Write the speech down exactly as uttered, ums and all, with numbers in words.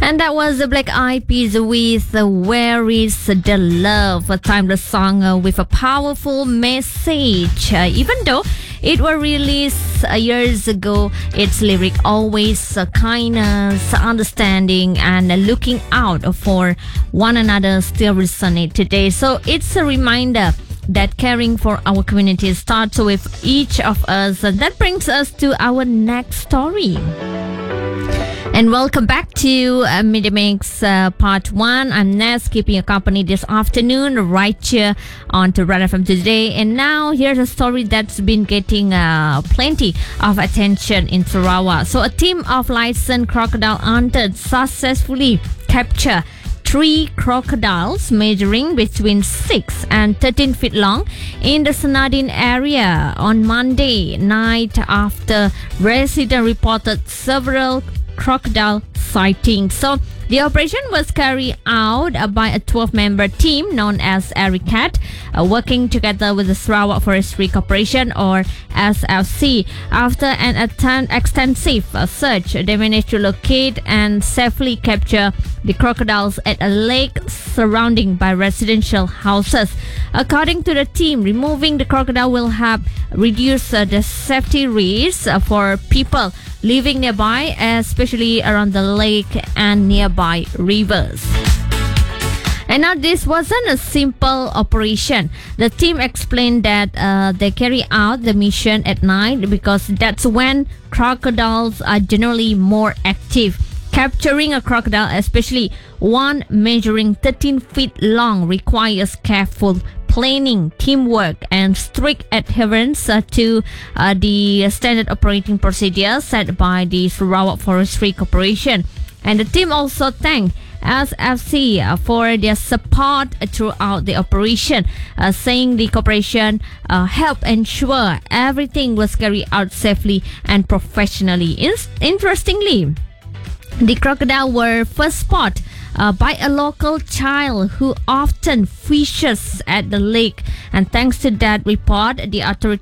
And that was the Black Eyed Peas with uh, Where Is the Love, a timeless song uh, with a powerful message. Uh, even though it was released uh, years ago, its lyric always uh, kindness, understanding, and uh, looking out for one another still resonate today. So it's a reminder that caring for our community starts with each of us. And that brings us to our next story. And welcome back to uh, Media Mix uh, Part one. I'm Ness, keeping you company this afternoon right here on to Red F M today. And now here's a story that's been getting uh, plenty of attention in Sarawak. So a team of licensed crocodile hunters successfully captured three crocodiles measuring between six and thirteen feet long in the Sanadin area on Monday night after residents reported several crocodile sightings. So the operation was carried out uh, by a twelve-member team known as ARICAT, uh, working together with the Sarawak Forestry Corporation or S F C. After an atten- extensive uh, search, they managed to locate and safely capture the crocodiles at a lake surrounding by residential houses. According to the team, removing the crocodile will help reduce uh, the safety risks uh, for people living nearby, especially around the lake and nearby rivers. And now this wasn't a simple operation. The team explained that uh, they carry out the mission at night because that's when crocodiles are generally more active. Capturing a crocodile, especially one measuring thirteen feet long, requires careful planning, teamwork, and strict adherence uh, to uh, the standard operating procedures set by the Sarawak Forestry Corporation. And the team also thanked S F C uh, for their support throughout the operation, uh, saying the corporation uh, helped ensure everything was carried out safely and professionally. In- interestingly, the crocodile were first spotted uh, by a local child who often fishes at the lake. And thanks to that report, the authorities